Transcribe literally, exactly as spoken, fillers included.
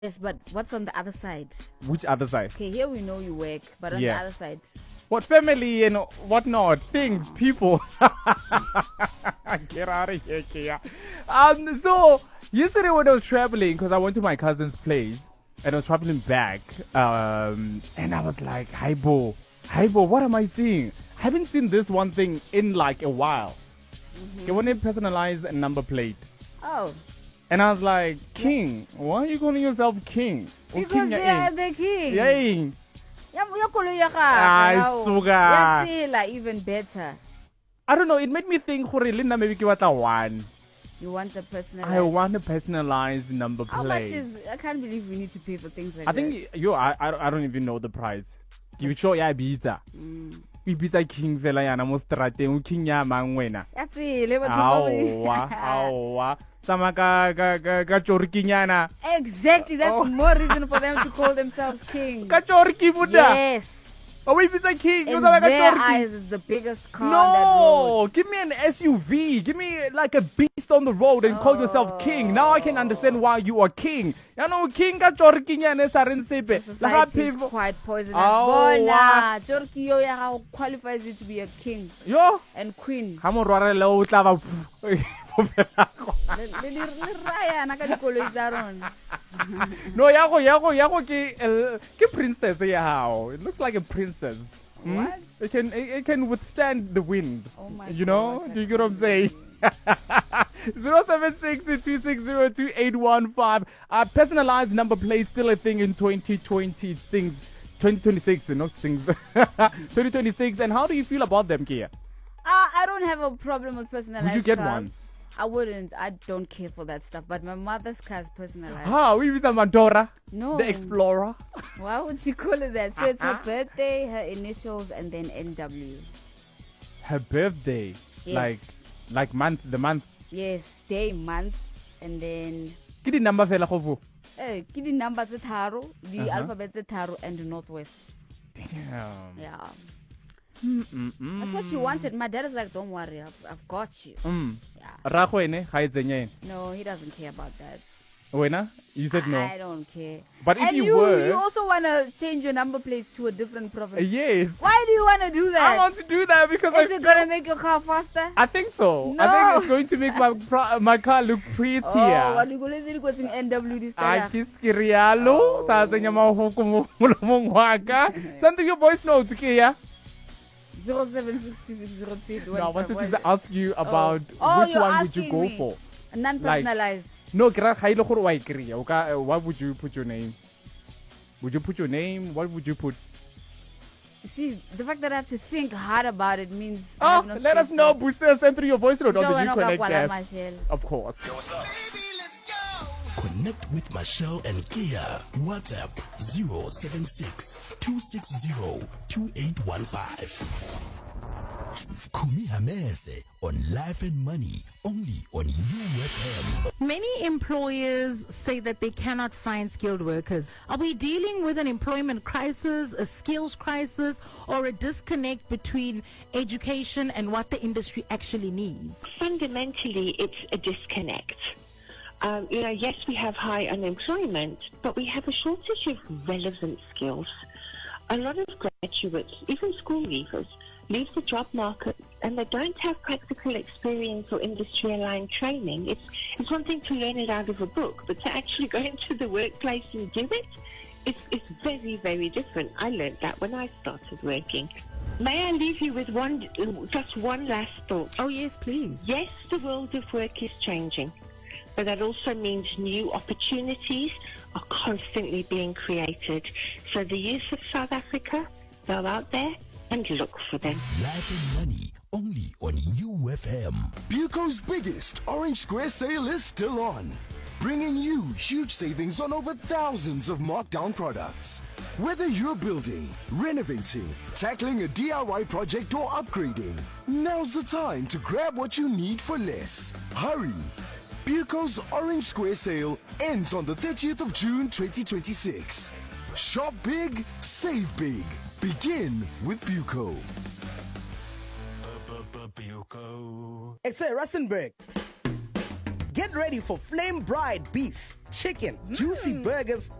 Yes, but what's on the other side? Which other side? Okay, here we know you work, but on Yeah. the other side. What family and whatnot, things, people. Get out of here, Kia. Um, so, yesterday when I was traveling, because I went to my cousin's place, and I was traveling back, um, and I was like, hi, Bo, hi, Bo, what am I seeing? I haven't seen this one thing in like a while. Mm-hmm. Okay, when they personalize a number plate. Oh. And I was like, King, why are you calling yourself King? Or Because King they ya are eng? the king. Ya eng? Ya- ya koloi ya Ay, gago. suka. Ya tsela, even better. I don't know, it made me think, gore le nna maybe ke batla one. You want a personalized. I want a personalized number How much plate. is? I can't believe we need to pay for things like I that. think, yo, I, I, I don't even know the price. Ke sure ya bitsa. Mm. O bitsa King fela yana mo strateng, o King ya mang wena. Ya tsela, batho ba bone. Aowa, aowa. Sama ka, ka, ka, ka chorikinyana. Exactly, that's Oh. more reason for them to call themselves king. Ka choriki buda. Yes. Oh, we bitsa King. In o sama ka their choriki. eyes, it's the biggest car on that road. No, give me an S U V. Give me like a beast on the road and call yourself king. Now I can understand why you are king. You know, king ka chorikinyana sa ren sepe. Society is quite poisonous. Oh, Bona, wow. Chorkiyo ya gago qualifies you to be a king Yo, and queen. ha mo rwarela o tla ba. Le- le- le- le raya na ka dikoloi tsa rona. No, yago, yago, yago ke el- ke princess ya hao. It looks like a princess. Hmm? What? It can it, it can withstand the wind. Oh my You know? gosh, I Do you get what I'm can't saying? zero seven six two six zero two eight one five. Uh, personalized number plate still a thing in twenty twenty sings twenty twenty-six, not sings. twenty twenty-six. And how do you feel about them, Kia? Uh, I don't have a problem with personalized Would you get cars. one? I wouldn't. I don't care for that stuff. But my mother's car is personalized. Ah, we with a Mandora, No. the Explorer. Why would she call it that? So it's her birthday, her initials, and then N W. Her birthday, Yes. like like month, the month. Yes, day, month, and then Ke di number fela go vo. eh, ke di number tse tharo, the Uh-huh. alphabet tse tharo, and the northwest. Damn. Yeah. Mm-mm. That's what she wanted. My dad is like, don't worry, I've, I've got you. Mm. Yeah. Ragwene, ga etsenya ena. No, he doesn't care about that. Wena, you said no. I don't care. But if and you you, were- you also want to change your number plate to a different province. Yes. Why do you want to do I that? want to do that because I Is it feel- gonna make your car faster? I think so. No. I think it's going to make my pro- my car look prettier. Oh, what you going to go to N W this I time? kiss Kirialo, sa tsenya mahoko mo molomong wa ka. Send your voice notes, Kia. Zero seven six two six zero two eight one. No, I wanted to ask you about Oh, which you're one would you asking go me. for. Non-personalized. No, kira ga ile gore wa ikriya. O ka what would you put your name? Would you put your name? What would you put? You see, the fact that I have to think hard about it means. I Oh, have no let us space know. for- Booster, send through your voice note on So the when new I go Connect kwala app. Marshall. Of course. Connect with Michelle and Kia. WhatsApp zero seven six two six zero two eight one five. Kumi Hamese on Life and Money, only on U F M. Many employers say that they cannot find skilled workers. Are we dealing with an employment crisis, a skills crisis, or a disconnect between education and what the industry actually needs? Fundamentally, it's a disconnect. Um, you know, yes, we have high unemployment, but we have a shortage of relevant skills. A lot of graduates, even school leavers, leave the job market and they don't have practical experience or industry-aligned training. It's, it's one thing to learn it out of a book, but to actually go into the workplace and do it, it's, it's very, very different. I learned that when I started working. May I leave you with one, just one last thought? Oh, yes, please. Yes, the world of work is changing, but that also means new opportunities are constantly being created. So the youth of South Africa, go out there and look for them. Life and Money, only on U F M. Buco's biggest Orange Square sale is still on, bringing you huge savings on over thousands of markdown products. Whether you're building, renovating, tackling a D I Y project or upgrading, now's the time to grab what you need for less. Hurry! Buco's Orange Square sale ends on the thirtieth of June twenty twenty-six. Shop big, save big. Begin with Buco. It's a Rustenburg. Get ready for flame bride beef, chicken, juicy burgers,